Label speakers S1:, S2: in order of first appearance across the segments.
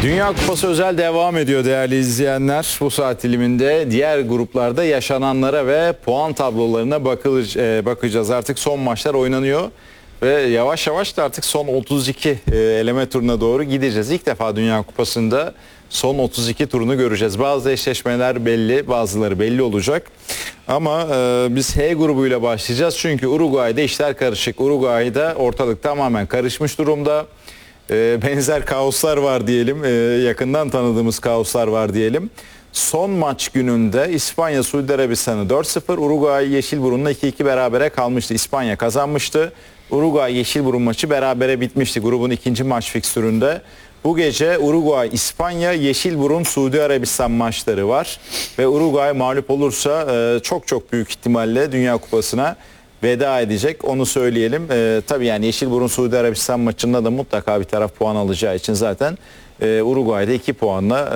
S1: Dünya Kupası özel devam ediyor değerli izleyenler. Bu saat diliminde diğer gruplarda yaşananlara ve puan tablolarına bakacağız. Artık son maçlar oynanıyor ve yavaş yavaş da artık son 32 eleme turuna doğru gideceğiz. İlk defa Dünya Kupası'nda son 32 turunu göreceğiz. Bazı eşleşmeler belli, bazıları belli olacak. Ama biz H grubuyla başlayacağız. Çünkü Uruguay'da işler karışık. Uruguay'da ortalık tamamen karışmış durumda. Benzer kaoslar var diyelim, yakından tanıdığımız kaoslar var diyelim. Son maç gününde İspanya Suudi Arabistan'ı 4-0, Uruguay Yeşilburun'la 2-2 berabere kalmıştı. İspanya kazanmıştı. Uruguay Yeşilburun maçı berabere bitmişti grubun ikinci maç fikstüründe. Bu gece Uruguay, İspanya, Yeşilburun, Suudi Arabistan maçları var. Ve Uruguay mağlup olursa çok büyük ihtimalle Dünya Kupası'na veda edecek, onu söyleyelim. Tabii yani Yeşilburun Suudi Arabistan maçında da mutlaka bir taraf puan alacağı için zaten Uruguay'da 2 puanla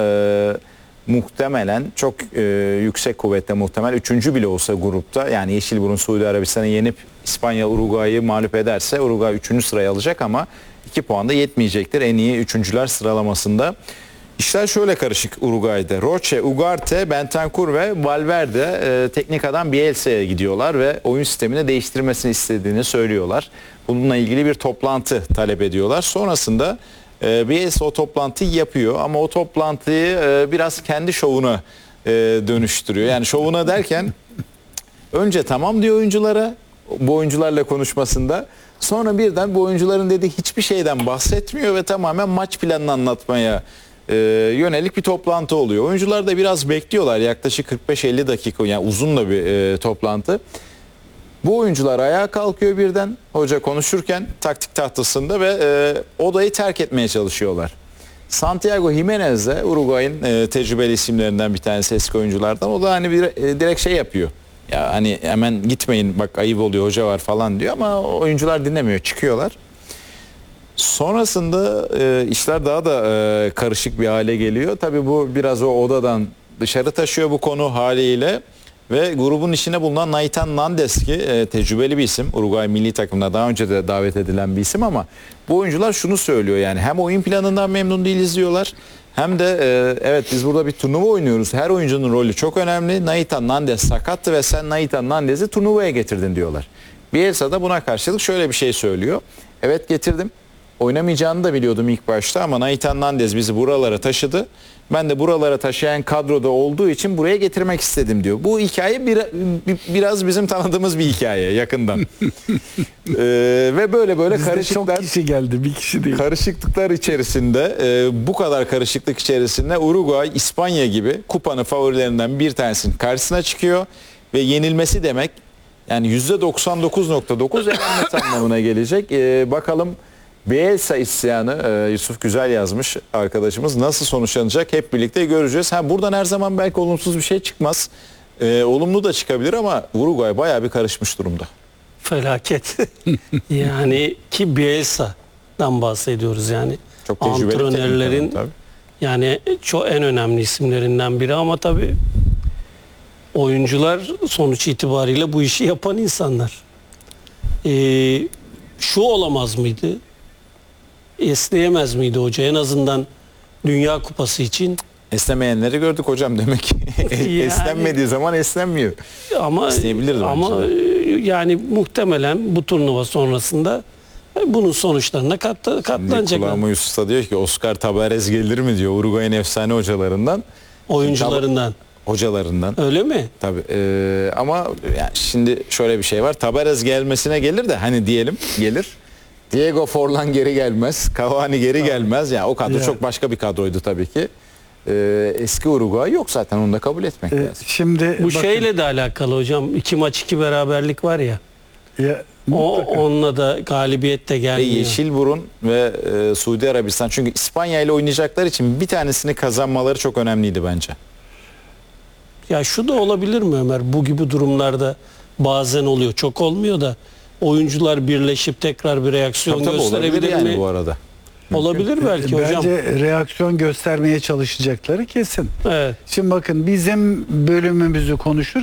S1: muhtemelen çok yüksek kuvvetle muhtemel 3. bile olsa grupta, yani Yeşilburun Suudi Arabistan'ı yenip İspanya Uruguay'ı mağlup ederse Uruguay 3. sırayı alacak ama 2 puan da yetmeyecektir en iyi 3.'ler sıralamasında. İşler şöyle karışık Uruguay'da. Roche, Ugarte, Bentancur ve Valverde teknik adam Bielsa'ya gidiyorlar ve oyun sistemini değiştirmesini istediğini söylüyorlar. Bununla ilgili bir toplantı talep ediyorlar. Sonrasında Bielsa o toplantıyı yapıyor ama o toplantıyı biraz kendi şovuna dönüştürüyor. Yani şovuna derken önce tamam diyor oyunculara, bu oyuncularla konuşmasında. Sonra birden bu oyuncuların dediği hiçbir şeyden bahsetmiyor ve tamamen maç planını anlatmaya yönelik bir toplantı oluyor. Oyuncular da biraz bekliyorlar, yaklaşık 45-50 dakika, yani uzun da bir toplantı. Bu oyuncular ayağa kalkıyor birden hoca konuşurken taktik tahtasında ve odayı terk etmeye çalışıyorlar. Santiago Jimenez de Uruguay'ın tecrübeli isimlerinden bir tanesi, eski oyunculardan. O da hani direkt şey yapıyor. Ya hani hemen gitmeyin bak ayıp oluyor, hoca var falan diyor ama oyuncular dinlemiyor, çıkıyorlar. Sonrasında işler daha da karışık bir hale geliyor. Tabii bu biraz o odadan dışarı taşıyor bu konu haliyle. Ve grubun içine bulunan Nathan Nandes ki tecrübeli bir isim. Uruguay milli takımına daha önce de davet edilen bir isim ama bu oyuncular şunu söylüyor, yani hem oyun planından memnun değiliz diyorlar. Hem de evet biz burada bir turnuva oynuyoruz. Her oyuncunun rolü çok önemli. Nathan Nandes sakattı ve sen Nathan Nandes'i turnuvaya getirdin diyorlar. Bielsa da buna karşılık şöyle bir şey söylüyor. Evet getirdim. Oynamayacağını da biliyordum ilk başta ama Nathan Nandes bizi buralara taşıdı. Ben de buralara taşıyan kadroda olduğu için buraya getirmek istedim diyor. Bu hikaye biraz bizim tanıdığımız bir hikaye yakından. Ve böyle
S2: bizde
S1: karışıklar.
S2: çok kişi geldi, bir kişi değil.
S1: Karışıklıklar içerisinde, bu kadar karışıklık içerisinde Uruguay, İspanya gibi kupanın favorilerinden bir tanesinin karşısına çıkıyor ve yenilmesi demek yani %99.9 elenmesi anlamına gelecek. Bakalım Bielsa isyanı, Yusuf Güzel yazmış arkadaşımız, nasıl sonuçlanacak hep birlikte göreceğiz. Buradan her zaman belki olumsuz bir şey çıkmaz. Olumlu da çıkabilir ama Uruguay bayağı bir karışmış durumda.
S3: Felaket. Yani ki Bielsa'dan bahsediyoruz yani.
S1: Çok tecrübeli
S3: antrenörlerin
S1: tabii.
S3: Yani çok en önemli isimlerinden biri ama tabii oyuncular sonuç itibariyle bu işi yapan insanlar. Şu olamaz mıydı? Esneyemez miydi hoca en azından Dünya Kupası için?
S1: Esnemeyenleri gördük hocam demek ki.
S3: Yani,
S1: esnenmediği zaman esnenmiyor.
S3: Ama yani muhtemelen bu turnuva sonrasında bunun sonuçlarına katlanacak.
S1: Kulağıma Yusuf da diyor ki Oscar Tabarez gelir mi diyor, Uruguay'ın efsane hocalarından.
S3: Oyuncularından.
S1: Hocalarından.
S3: Öyle mi?
S1: Tabii. Ama yani şimdi şöyle bir şey var. Tabarez gelmesine gelir de hani diyelim gelir. Diego Forlan geri gelmez. Cavani geri gelmez. Yani o kadro çok başka bir kadroydu tabii ki. Eski Uruguay yok zaten, onu da kabul etmek lazım.
S2: Şimdi
S3: bu şeyle de alakalı hocam. 2 maç 2 beraberlik var ya. Onunla da galibiyet de gelmiyor.
S1: Yeşilburun ve Suudi Arabistan, çünkü İspanya ile oynayacaklar için bir tanesini kazanmaları çok önemliydi bence.
S3: Ya şu da olabilir mi Ömer? Bu gibi durumlarda bazen oluyor. Çok olmuyor da oyuncular birleşip tekrar bir reaksiyon gösterebilir
S1: yani
S3: mi?
S1: bu arada.
S3: Olabilir belki hocam.
S2: Bence reaksiyon göstermeye çalışacakları kesin.
S3: Evet.
S2: Şimdi bakın bizim bölümümüzü konuşur.